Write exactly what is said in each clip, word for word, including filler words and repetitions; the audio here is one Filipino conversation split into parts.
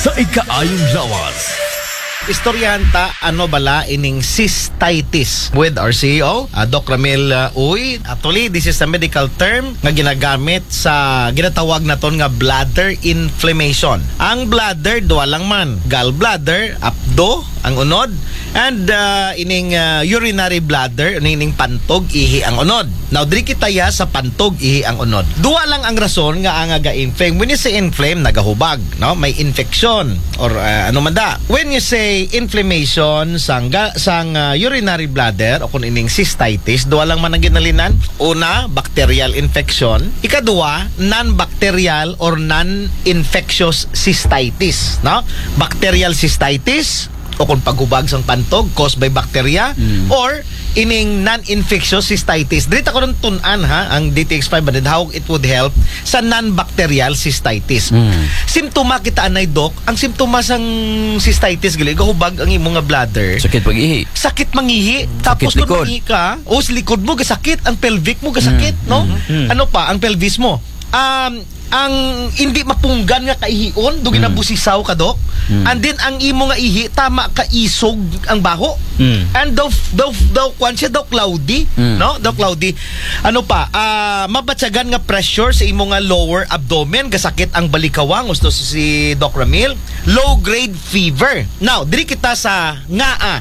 sa ikaayong lawas. Istoryanta ano bala ining cystitis with our C E O, uh, Doc Ramil uh, Uy. Actually, this is a medical term nga ginagamit sa ginatawag naton nga bladder inflammation. Ang bladder duwa lang man, gallbladder, apdo ang unod, and uh, ining uh, urinary bladder, ining pantog ihi ang unod. Now diri kita ya sa pantog ihi ang unod. Duwa lang ang rason nga ang ga-inflame. When you say inflame, nagahubag, no? May infection or uh, ano man da. When you say inflammation sang sang uh, urinary bladder o kung ining cystitis, duwa lang man ang ginalinan. Una, bacterial infection. Ikaduwa, non-bacterial or non-infectious cystitis, no? Bacterial cystitis o kung paghubag sang pantog caused by bacteria, mm. or ining non-infectious cystitis. Dito ko rin tunan ha ang D T X five hundred how it would help sa non-bacterial cystitis. Mm. Simptoma kita anay doc, ang simptoma sang cystitis gali gahubag ang imong nga bladder. Sakit pag-ihi. Sakit mangihi. Tapos sakit kung mangihi ka, o sa likod mo gasakit, ang pelvic mo gasakit, mm. no? Mm. Ano pa ang pelvis mo? Um ang hindi mapunggan nga kaihion do ginabusisaw ka dok, mm. and then ang imo nga ihi tama ka isog ang baho, mm. and daw daw daw kwan siya daw cloudy, mm. no? Daw cloudy. Ano pa, uh, mabatsagan nga pressure sa imo nga lower abdomen, gasakit ang balikawang, gusto si Doc Ramil. Low grade fever. Now diri kita sa ngaa.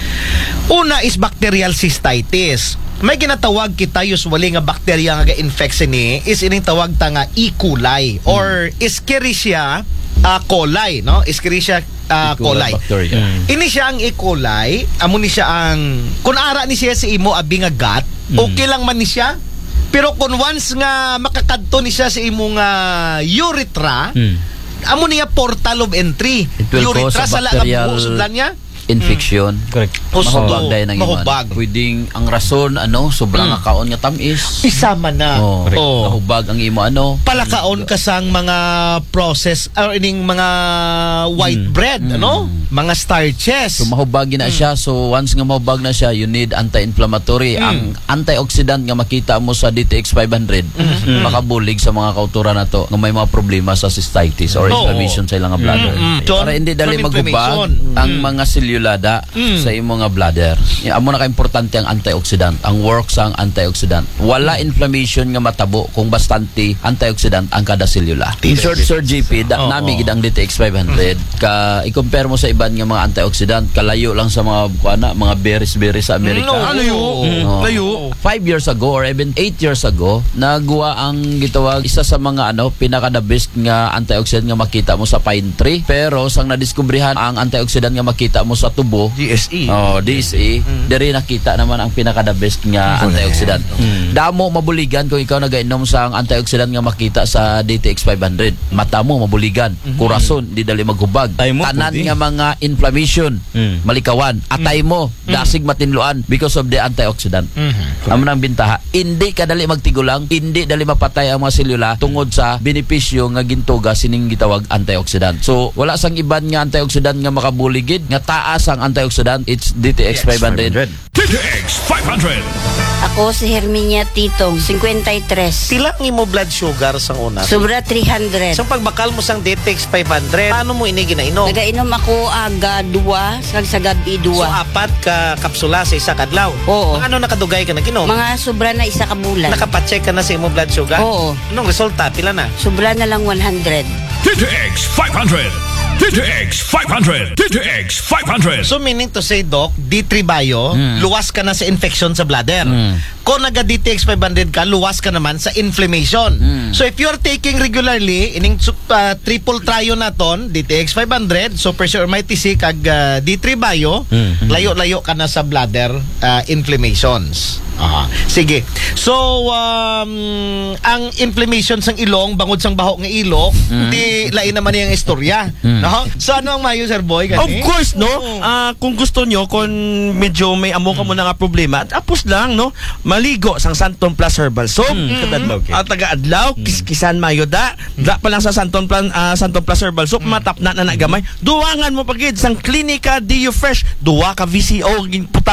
Una is bacterial cystitis. May ginatawag kita usually nga bacteria nga ga-infect ni is ining tawag ta nga E. coli or Escherichia uh, coli, no? Escherichia uh, coli. Mm. Ini siya ang E. coli, amo ni siya ang kun ara ni siya sa imo abi nga gut, mm. okay lang man ni siya. Pero kung once nga makakadto ni siya sa imo nga urethra, mm. amo niya portal of entry. Urethra sa laang sudlan niya. Infection. Mm. Correct. Mahubag dahil ng mahubag. iman. Pwedeng ang rason, ano, sobrang mm. kaon nga tamis. Isama na. Oh, oh. Mahubag ang imo, ano. Palakaon ka sang mga process, or ining mga white mm. bread, mm. ano? Mga starches. So, mahubag na mm. siya. So, once nga mahubag na siya, you need anti-inflammatory. Mm. Ang antioxidant nga makita mo sa D T X five hundred, mm. makabulig sa mga kauturan na to, nga may mga problema sa cystitis or oh. inflammation sa ilang bladder. Mm. Mm. Para hindi dali maghubag mm. ang mga selyulada mm. sa imong nga bladder. Amo na ka-importante ang antioxidant, ang work sa ang antioxidant. Wala inflammation nga matabo kung bastante antioxidant ang kada selula. In short, Sir J P, da, oh, nami gid ang D T X five hundred. Ka i-compare mo sa iban nga mga antioxidant, kalayo lang sa mga kuana, mga berries-berries sa Amerika. No, layo. Oh. Layo. Five years ago or even eight years ago, nagawa ang gitawag isa sa mga ano pinaka the best nga antioxidant nga makita mo sa pine tree. Pero sang nadiskubrihan ang antioxidant nga makita mo sa tubo, D S E. Oh, D S E. Mm. Diri nakita naman ang pinaka the best nga antioxidant. Mm. Damo mabuligan kung ikaw nagainom sa ang antioxidant nga makita sa D T X five hundred. Mata mo mabuligan, mm-hmm. kurason di dali maghubag. Tanan nga mga inflammation, mm. malikawan, atay mo, mm. dasig matinluan because of the antioxidant. Mm-hmm. Amo nang bintaha. Hindi kadali magtigulang, hindi dali mapatay ang mga selula tungod sa benepisyo nga gintuga sining gitawag antioxidant. So wala sang iban nga antioxidant nga makabuligid nga taas ang antioxidant, it's D T X five hundred. D T X five hundred. Ako si Herminia Titong, fifty-three. Sila ang imo blood sugar sang una. Sobra three hundred. Sang pagbakal mo sang D T X five hundred, paano mo ini ginainom? Nagainom ako aga duwa, sang sa gabi So duwa. apat ka kapsula sa isa kadlaw. Oo. Mga ano nakadugay ka naginom? Mga sobra na isa ka bulan. Nakapacheck ka na sa imo blood sugar? Oo. Anong resulta? Pila na? Sobra na lang one hundred. D T X five hundred. D T X five hundred. D T X five hundred. So meaning to say, Doc, D three bio, mm. luwas ka na sa infection sa bladder. Mm. Kung naga D T X five hundred ka, luwas ka naman sa inflammation. Mm. So if you're taking regularly, ining uh, triple trio naton, D T X five hundred, Super Sure Mighty C, kag uh, D three bio, mm. layo-layo ka na sa bladder uh, inflammations. Aha. Sige. So, um, ang inflammation sang ilong, bangod sang baho nga ilok, mm. di lain naman yung istorya. Mm. No? So, ano ang mayo, Sir Boy? Gani? Of course, no? Uh, uh, kung gusto nyo, kung medyo may amo ka mo na nga problema, apos lang, no? Maligo sang Santon Plus Herbal Soap. Mm. At taga-adlaw, mm. kiskisan mayo da. Da pa lang sa Santon, Plan, uh, Santon Plus Herbal Soap, mm. matap na na nagamay. Duwangan mo pagid sang Clinica D U Fresh. Duwa ka V C O, putang mo.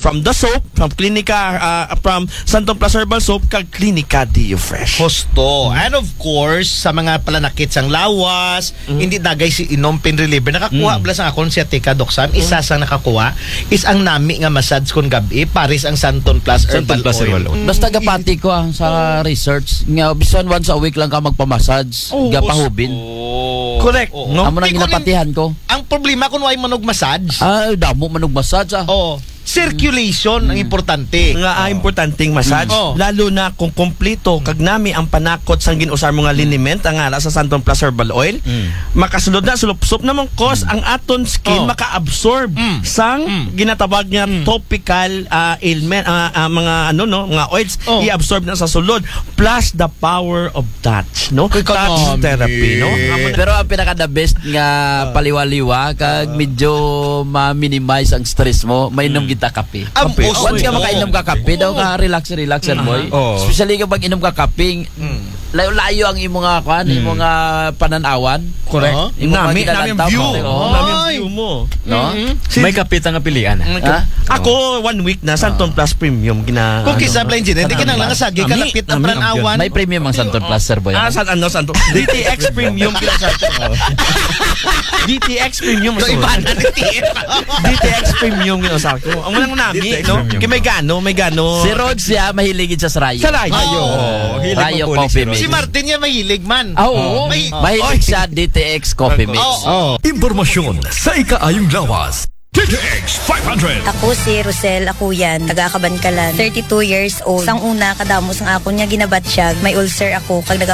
from the soap, from Clinica, uh, from Santon Plus Herbal Soap, kag Clinica Dio Fresh. Husto. And of course, sa mga palanakit sang lawas, hindi dagay si inom pain reliever. Nakakuha mm. bala sa akong siyatika, Doc Sam. Isa sang nakakuha is ang nami nga massage kon gabi, pares ang Santon Plus Herbal Santon Plus Oil. Herbal Oil. Basta gapati ko ah, sa research nga bisan once a week lang ka magpamassage, Oh, gapahubin. Oh. Correct, Oo. no? Amo nang Di ko ginapatihan ko. Ang problema kung why manog massage, Ah, damo manog massage ah. oh, circulation ang importante. Nga ah, importanteng massage, Mm. Oh. lalo na kung kompleto kag nami ang panakot sang ginusar mga liniment ang ara sa Santon Plus Herbal Oil, makasulod na sulupsop namang cause ang aton skin Oh. maka-absorb Mm. sang Mm. ginatawag nga topical ah, ailment, ah, ah, mga ano no, mga oils Oh. i-absorb na sa sulod, plus the power of touch, no? Kuy, Touch kanami. therapy, no? Pero ang pinaka the best nga paliwaliwa kag medyo ma-minimize ang stress mo, mainom kita kape. Ang Kape. puso. Once ka makainom ka kape daw ka relax relax yan boy. Oo. Especially kapag inom ka kape, layo-layo ang imong nga kuan, imong nga pananawan. Correct. Oh, imong Nami, mga nami ang kinalantaw view. mo. Oo. Nami ang Ay. view mo. No? May kapit ang pilian. Ha? Ako, one week na, Santon Plus Premium, gina... Kung ano, kisa blind din, hindi ka nang langasagi, Nami, kalapit ang nami, pranawan. May premium ang Santon Plus sir boy. Ah, san, ano, Santon? D T X Premium, kina Santon. D T X Premium, So, so, iba na ni T F. D T X Premium, yun, sa ko. Ang walang nami, D T X no? Premium. Kaya may gano, may gano. Si Rod siya mahiligid siya sa rayo. Sa rayo. Ayo. Hilig Rayo mo coffee pulis, mix. Si Martin niya mahilig man. Ah, oo. May- Mahilig siya D T X coffee mix. Oo. Impormasyon sa ikaayong lawas. D T X five hundred. Ako si Rosel Akuyan, taga Kabankalan, thirty-two years old. Sang una kadamos ang ako niya ginabatsyag, may ulcer ako kag